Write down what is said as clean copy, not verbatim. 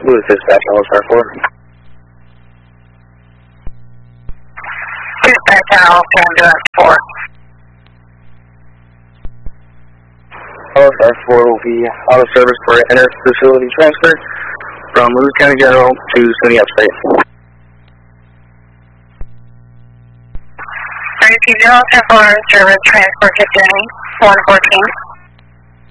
Louis Dispatch, LSR 4. Dispatch, Ambulance 4. LSR 4 will be out of service for inter-facility transfer from Lewis County General to SUNY Upstate. 32-0, temporary service transfer to SUNY 114.